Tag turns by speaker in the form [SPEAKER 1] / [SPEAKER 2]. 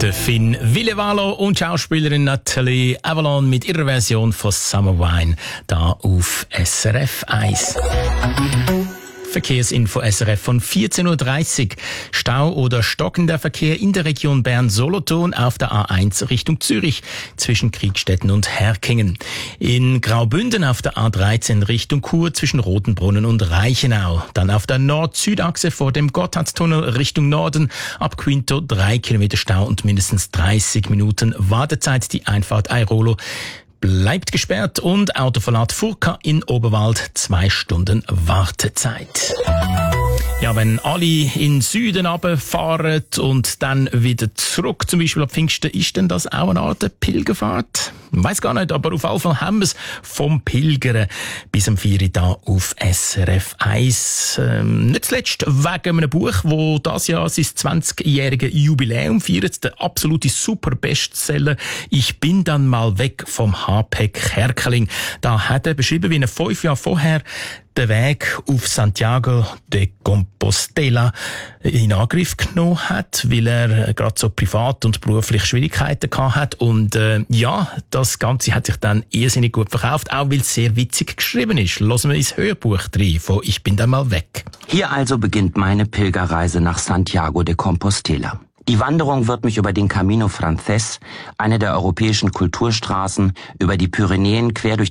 [SPEAKER 1] Der Finn Willevalo und Schauspielerin Nathalie Avalon mit ihrer Version von Summer Wine da auf SRF 1. Verkehrsinfo SRF von 14.30 Uhr. Stau oder stockender Verkehr in der Region Bern-Solothurn auf der A1 Richtung Zürich zwischen Kriegstetten und Herkingen. In Graubünden auf der A13 Richtung Chur zwischen Rotenbrunnen und Reichenau. Dann auf der Nord-Süd-Achse vor dem Gotthardtunnel Richtung Norden ab Quinto 3 Kilometer Stau und mindestens 30 Minuten Wartezeit. Die Einfahrt Airolo bleibt gesperrt und Autoverlad Furka in Oberwald 2 Stunden Wartezeit. Ja, wenn alle in den Süden runterfahren und dann wieder zurück, zum Beispiel ab Pfingsten, ist denn das auch eine Art Pilgerfahrt? Ich weiss gar nicht, aber auf jeden Fall haben wir es vom Pilgern bis am 4 Uhr da auf SRF 1. Nicht zuletzt wegen einem Buch, wo das Jahr sein 20-jährige Jubiläum feiert, der absolute Super-Bestseller «Ich bin dann mal weg» vom H.P. Kerkeling. Da hat er beschrieben, wie er 5 Jahre vorher den Weg auf Santiago de Compostela in Angriff genommen hat, weil er gerade so privat und beruflich Schwierigkeiten gehabt hat. Und das Ganze hat sich dann irrsinnig gut verkauft, auch weil es sehr witzig geschrieben ist. Hören wir ins Hörbuch rein von «Ich bin dann mal weg».
[SPEAKER 2] Hier also beginnt meine Pilgerreise nach Santiago de Compostela. Die Wanderung wird mich über den Camino Frances, eine der europäischen Kulturstraßen, über die Pyrenäen quer durch